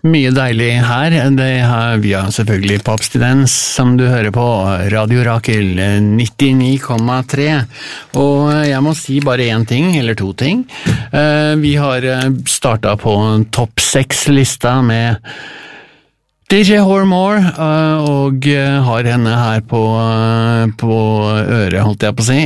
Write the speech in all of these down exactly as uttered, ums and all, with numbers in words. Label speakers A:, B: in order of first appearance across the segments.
A: Mye deilig her, det har vi har selvfølgelig på abstinens, som du hører på Radio Rakel nittini komma tre, og jeg må si bare en ting, eller to ting. Vi har startet på en topp seks lista med D J Hormore, og har henne her på, på øret, holdt jeg på å si.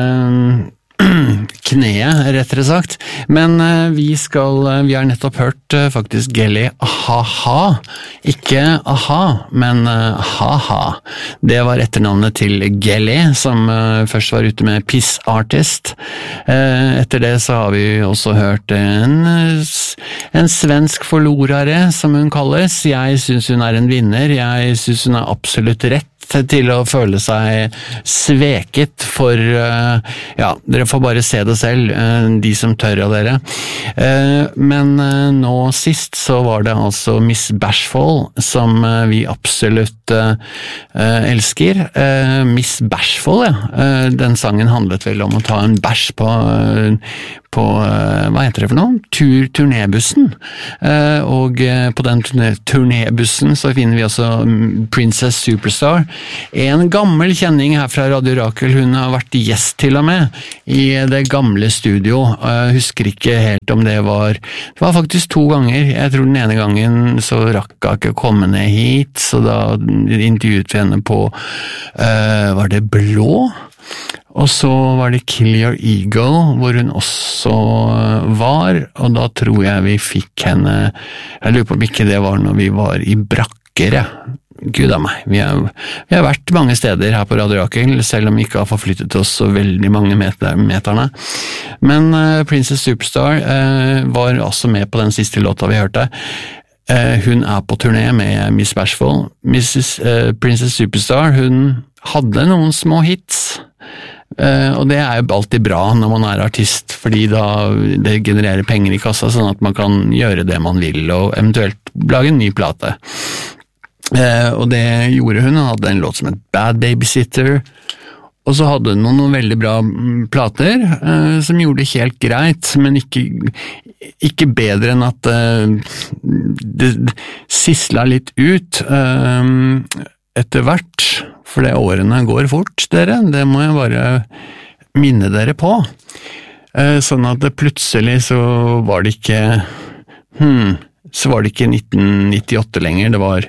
A: Kneet, rettere sagt. Men uh, vi skal, uh, vi har nettopp hørt uh, faktisk Gelly Ha-Ha. Ikke Aha, men uh, Ha-Ha. Det var etternavnet til Gelly, som uh, først var ute med Piss Artist. Uh, etter det så har vi også hørt en, en svensk forlorare, som hun kalles. Jeg synes hun er en vinner. Jeg synes hun er absolutt rett til å føle seg sveket for, uh, ja, dere får bare se det selv, uh, de som tør av dere. Uh, men uh, nå sist så var det altså Miss Bashful som uh, vi absolutt uh, uh, elsker. Uh, Miss Bashful, ja. Uh, den sangen handlet vel om å ta en bæsj på, uh, på uh, hva heter det for noe? Tur, turnébussen. Uh, og uh, på den turnébussen så finner vi også Princess Superstar. En gammel kjenning her fra Radio Rakel, hun har vært gjest til og med i det gamle studio. Jeg husker ikke helt om det var, det var faktisk to ganger. Jeg tror den ene gangen så rakk jeg ikke komme ned hit, så da intervjuet vi henne på, uh, var det Blå? Og så var det Kill Your Ego, hvor hun også var, og da tror jeg vi fikk henne, jeg lurer på om ikke det var når vi var i Brakker, ja. Gud av meg, vi har, vi har vært mange steder her på Radio Rakel, selv om vi ikke har forflyttet oss så veldig mange meter, meterne. Men uh, Princess Superstar uh, var også med på den siste låta vi hørte. Uh, hun er på turné med Miss Bashful. Missus Uh, Princess Superstar, hun hadde noen små hits, uh, og det er jo alltid bra når man er artist, fordi da det genererer penger i kassa, sånn at man kan gjøre det man vil, og eventuelt lage en ny plate. Eh, og det gjorde hun. Hun hadde en låt som het Bad Babysitter, og så hadde hun noen, noen veldig bra plater eh, som gjorde det helt greit, men ikke, ikke bedre enn at eh, det, det sisla litt ut eh, etter hvert, for det årene går fort, dere, det må jeg bare minne dere på. Eh, sånn at det plutselig så var det ikke hmm, så var det ikke nitten nittiåtte lenger, det var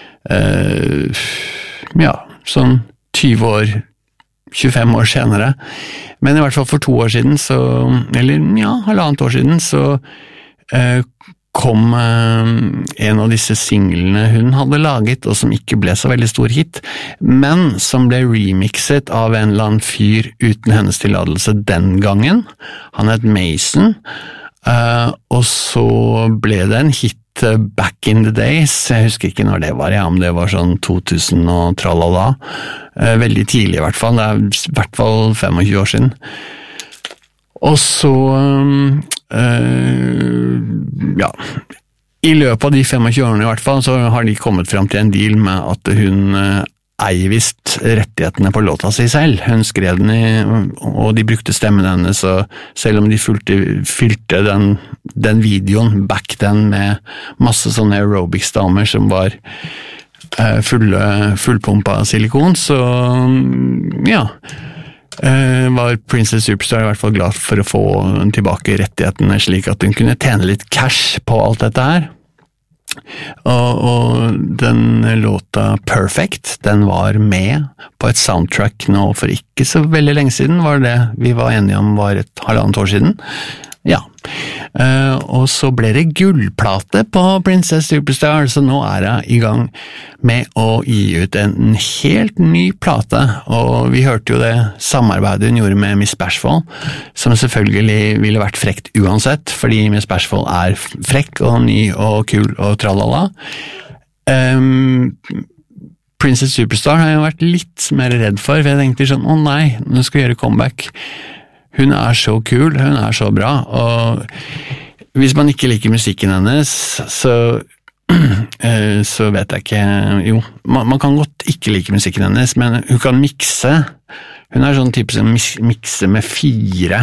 A: Uh, ja, sånn tyve år, tjuefem år senere. Men i hvert fall for to år siden, så, eller ja, halvannet år siden, så uh, kom uh, en av disse singlene hun hadde laget, og som ikke ble så veldig stor hit, men som ble remixet av en eller annen fyr uten hennes tilladelse den gangen. Han het Mason, uh, og så ble det en hit back in the days, jeg husker ikke når det var, ja, om det var sånn to tusen og tralala, eh, veldig tidlig i hvert fall, det er i hvert fall tjuefem år siden. Og så, eh, ja, i løpet av de tjuefem årene i hvert fall, så har de kommet frem til en deal med at hun eh, eier visst rettighetene på låta si selv. Hun skrev den i, og de brukte stemmen hennes, og selv om de fylte, fylte den, den videoen back then med masse sånne aerobics-damer som var uh, fulle, fullpumpa silikon, så ja, uh, var Princess Superstar i hvert fall glad for å få tilbake rettighetene, slik at hun kunne tjene litt cash på alt dette her. Og, og den låta Perfect, den var med på et soundtrack nå for ikke så veldig lenge siden, var det vi var enige om var et halvannet år siden. Ja, uh, og så ble det gullplate på Princess Superstar, så nå er jeg i gang med å gi ut en helt ny plate, og vi hørte jo det samarbeidet hun gjorde med Miss Bashful, som selvfølgelig ville vært frekt uansett, fordi Miss Bashful er frekk og ny og kul og tralala. Um, Princess Superstar har jeg vært litt mer redd for, for jeg tenkte sånn, å nei, nå skal jeg gjøre comeback. Hun er så kul, hun er så bra, og hvis man ikke liker musikken hennes, så, så vet jeg ikke, jo, man, man kan godt ikke like musikken hennes, men hun kan mikse, hun er sånn type som mikse med fire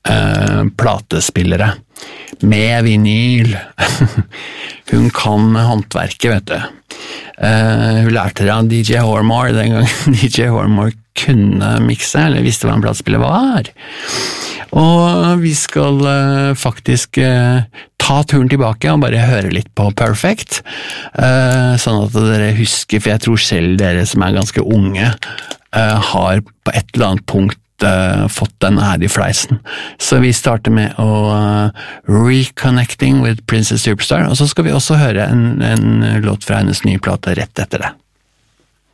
A: uh, platespillere med vinyl. Hun kan håndverket, vet du. Uh, hun lærte det av D J Hormore den gangen D J Hormore kunne mikse, eller visste hva en platespiller var. Og vi skal uh, faktisk uh, ta turen tilbake og bare høre litt på Perfect, uh, sånn at dere husker, for jeg tror selv dere som er ganske unge uh, har på et eller annet punkt uh, fått den her i fleisen. Så vi starter med å uh, Reconnecting with Princess Superstar, og så skal vi også høre en, en låt fra hennes nye plate rett etter det.